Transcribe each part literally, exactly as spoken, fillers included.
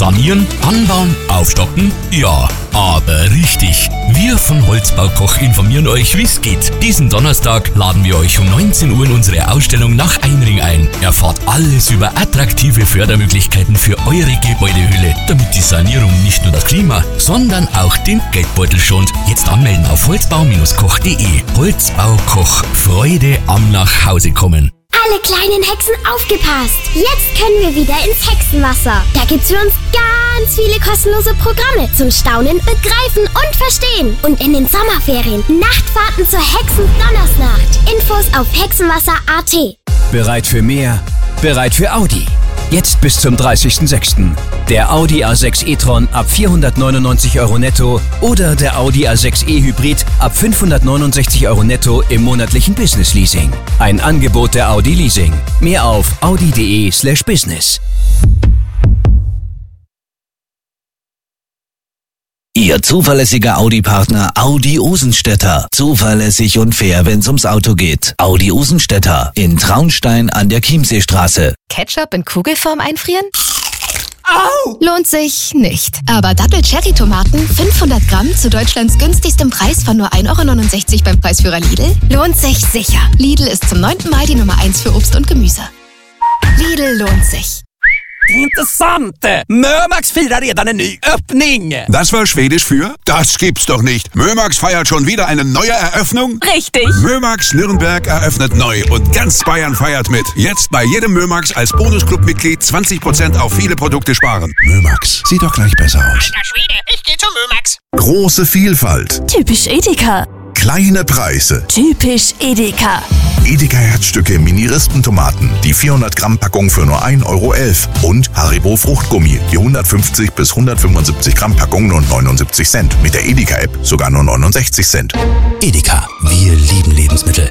Sanieren, anbauen, aufstocken? Ja, aber richtig. Wir von Holzbaukoch informieren euch, wie es geht. Diesen Donnerstag laden wir euch um neunzehn Uhr in unsere Ausstellung nach Einring ein. Erfahrt alles über attraktive Fördermöglichkeiten für eure Gebäudehülle, damit die Sanierung nicht nur das Klima, sondern auch den Geldbeutel schont. Jetzt anmelden auf holzbau Bindestrich koch punkt de. Holzbaukoch. Freude am Nachhausekommen. Alle kleinen Hexen aufgepasst! Jetzt können wir wieder ins Hexenwasser. Da gibt's für uns ganz viele kostenlose Programme zum Staunen, Begreifen und Verstehen. Und in den Sommerferien Nachtfahrten zur Hexen-Donnersnacht. Infos auf hexenwasser punkt at. Bereit für mehr? Bereit für Audi. Jetzt bis zum dreißigsten sechsten Der Audi A sechs e-tron ab vierhundertneunundneunzig Euro netto oder der Audi A sechs e Hybrid ab fünfhundertneunundsechzig Euro netto im monatlichen Business Leasing. Ein Angebot der Audi Leasing. Mehr auf audi punkt de slash business. Ihr zuverlässiger Audi-Partner Audi Osenstädter. Zuverlässig und fair, wenn's ums Auto geht. Audi Osenstädter in Traunstein an der Chiemseestraße. Ketchup in Kugelform einfrieren? Au! Lohnt sich nicht. Aber Double-Cherry-Tomaten, fünfhundert Gramm zu Deutschlands günstigstem Preis von nur ein Euro neunundsechzig beim Preisführer Lidl, lohnt sich sicher. Lidl ist zum neunten Mal die Nummer eins für Obst und Gemüse. Lidl lohnt sich. Intressant! Mörmax firar redan en ny öppning! Das war Schwedisch für? Das gibt's doch nicht! Mörmax feiert schon wieder eine neue Eröffnung? Richtig! Mörmax Nürnberg eröffnet neu und ganz Bayern feiert mit. Jetzt bei jedem Mörmax als Bonusclub-Mitglied zwanzig Prozent auf viele Produkte sparen. Mörmax, sieht doch gleich besser aus. Alter Schwede, ich geh zum Mörmax. Große Vielfalt. Typisch Edeka. Kleine Preise. Typisch Edeka. Edeka Herzstücke Mini-Rispentomaten. Die vierhundert Gramm Packung für nur ein Euro elf. Und Haribo Fruchtgummi. Die hundertfünfzig bis hundertfünfundsiebzig Gramm Packung nur neunundsiebzig Cent. Mit der Edeka-App sogar nur neunundsechzig Cent. Edeka. Wir lieben Lebensmittel.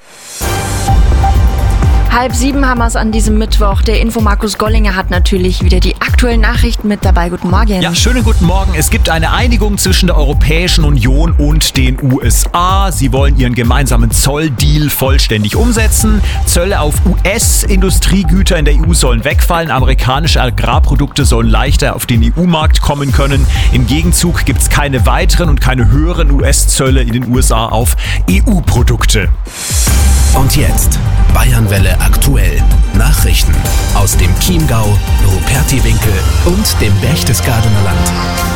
Halb sieben haben wir es an diesem Mittwoch. Der Info Markus Gollinger hat natürlich wieder die aktuellen Nachrichten mit dabei. Guten Morgen. Ja, schönen guten Morgen. Es gibt eine Einigung zwischen der Europäischen Union und den U S A. Sie wollen ihren gemeinsamen Zolldeal vollständig umsetzen. Zölle auf U S-Industriegüter in der E U sollen wegfallen. Amerikanische Agrarprodukte sollen leichter auf den E U-Markt kommen können. Im Gegenzug gibt es keine weiteren und keine höheren U S-Zölle in den U S A auf E U-Produkte. Und jetzt Bayernwelle aktuell. Nachrichten aus dem Chiemgau, Rupertiwinkel und dem Berchtesgadener Land.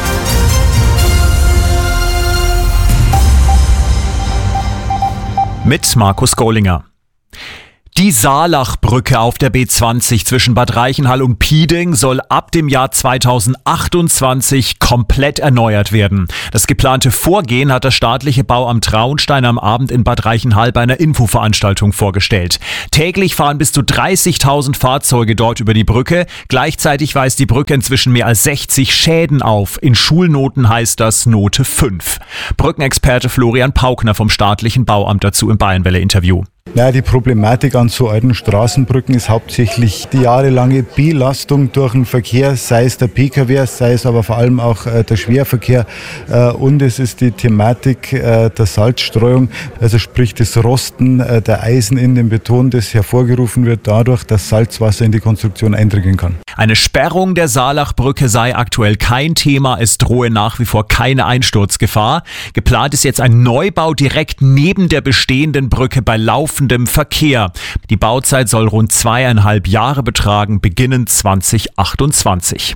Mit Markus Gollinger. Die Saalachbrücke auf der B zwanzig zwischen Bad Reichenhall und Pieding soll ab dem Jahr zweitausendachtundzwanzig komplett erneuert werden. Das geplante Vorgehen hat das staatliche Bauamt Traunstein am Abend in Bad Reichenhall bei einer Infoveranstaltung vorgestellt. Täglich fahren bis zu dreißigtausend Fahrzeuge dort über die Brücke. Gleichzeitig weist die Brücke inzwischen mehr als sechzig Schäden auf. In Schulnoten heißt das Note fünf. Brückenexperte Florian Paukner vom staatlichen Bauamt dazu im Bayernwelle-Interview. Ja, die Problematik an so alten Straßenbrücken ist hauptsächlich die jahrelange Belastung durch den Verkehr, sei es der Pkw, sei es aber vor allem auch äh, der Schwerverkehr. Äh, und es ist die Thematik äh, der Salzstreuung, also sprich das Rosten äh, der Eisen in den Beton, das hervorgerufen wird dadurch, dass Salzwasser in die Konstruktion eindringen kann. Eine Sperrung der Saalachbrücke sei aktuell kein Thema, es drohe nach wie vor keine Einsturzgefahr. Geplant ist jetzt ein Neubau direkt neben der bestehenden Brücke bei laufendem Verkehr. Die Bauzeit soll rund zweieinhalb Jahre betragen, beginnend zweitausendachtundzwanzig.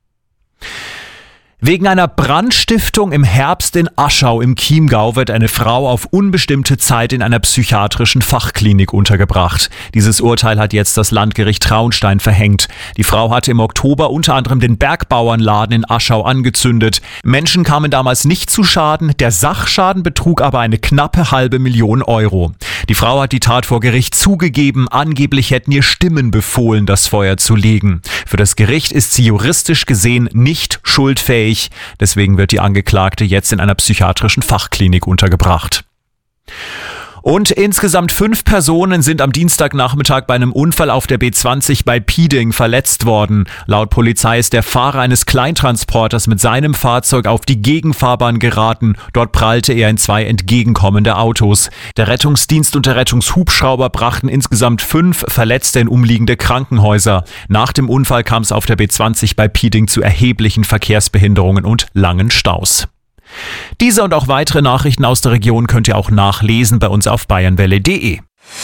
Wegen einer Brandstiftung im Herbst in Aschau im Chiemgau wird eine Frau auf unbestimmte Zeit in einer psychiatrischen Fachklinik untergebracht. Dieses Urteil hat jetzt das Landgericht Traunstein verhängt. Die Frau hatte im Oktober unter anderem den Bergbauernladen in Aschau angezündet. Menschen kamen damals nicht zu Schaden, der Sachschaden betrug aber eine knappe halbe Million Euro. Die Frau hat die Tat vor Gericht zugegeben, angeblich hätten ihr Stimmen befohlen, das Feuer zu legen. Für das Gericht ist sie juristisch gesehen nicht schuldfähig. Deswegen wird die Angeklagte jetzt in einer psychiatrischen Fachklinik untergebracht. Und insgesamt fünf Personen sind am Dienstagnachmittag bei einem Unfall auf der B zwanzig bei Pieding verletzt worden. Laut Polizei ist der Fahrer eines Kleintransporters mit seinem Fahrzeug auf die Gegenfahrbahn geraten. Dort prallte er in zwei entgegenkommende Autos. Der Rettungsdienst und der Rettungshubschrauber brachten insgesamt fünf Verletzte in umliegende Krankenhäuser. Nach dem Unfall kam es auf der B zwanzig bei Pieding zu erheblichen Verkehrsbehinderungen und langen Staus. Diese und auch weitere Nachrichten aus der Region könnt ihr auch nachlesen bei uns auf bayernwelle punkt de.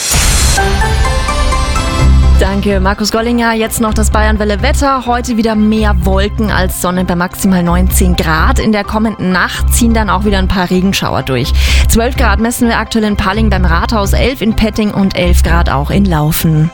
Danke, Markus Gollinger. Jetzt noch das Bayernwelle-Wetter. Heute wieder mehr Wolken als Sonne bei maximal neunzehn Grad. In der kommenden Nacht ziehen dann auch wieder ein paar Regenschauer durch. zwölf Grad messen wir aktuell in Palling beim Rathaus, elf in Petting und elf Grad auch in Laufen.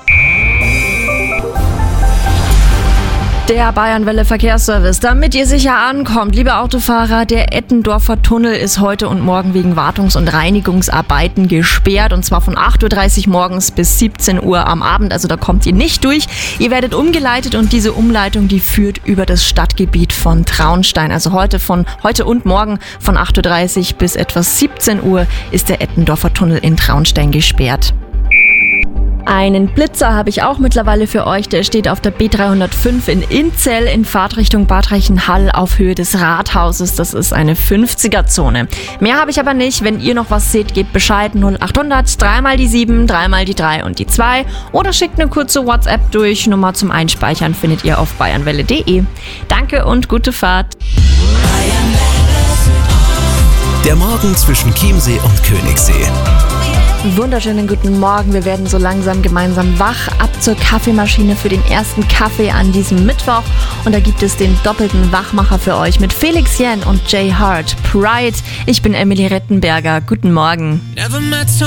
Der Bayernwelle Verkehrsservice. Damit ihr sicher ankommt, liebe Autofahrer, der Eppendorfer Tunnel ist heute und morgen wegen Wartungs- und Reinigungsarbeiten gesperrt. Und zwar von acht Uhr dreißig morgens bis siebzehn Uhr am Abend. Also da kommt ihr nicht durch. Ihr werdet umgeleitet und diese Umleitung, die führt über das Stadtgebiet von Traunstein. Also heute von heute und morgen von acht Uhr dreißig bis etwa siebzehn Uhr ist der Eppendorfer Tunnel in Traunstein gesperrt. Einen Blitzer habe ich auch mittlerweile für euch. Der steht auf der B dreihundertfünf in Inzell in Fahrtrichtung Bad Reichenhall auf Höhe des Rathauses. Das ist eine fünfziger-Zone. Mehr habe ich aber nicht. Wenn ihr noch was seht, gebt Bescheid. null acht hundert, dreimal die sieben, dreimal die drei und die zwei. Oder schickt eine kurze WhatsApp durch. Nummer zum Einspeichern findet ihr auf bayernwelle punkt de. Danke und gute Fahrt. Der Morgen zwischen Chiemsee und Königssee. Wunderschönen guten Morgen. Wir werden so langsam gemeinsam wach. Ab zur Kaffeemaschine für den ersten Kaffee an diesem Mittwoch. Und da gibt es den doppelten Wachmacher für euch mit Felix Jähn und Jay Hart. Pride. Ich bin Emily Rettenberger. Guten Morgen.